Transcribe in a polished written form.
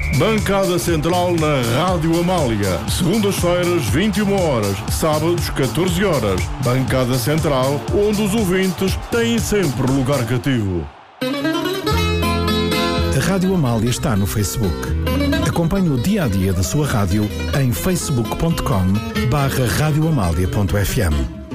Bancada Central na Rádio Amália. Segundas-feiras, 21 horas. Sábados, 14 horas. Bancada Central, onde os ouvintes têm sempre lugar cativo. A Rádio Amália está no Facebook. Acompanhe o dia-a-dia da sua rádio em facebook.com/radioamalia.fm.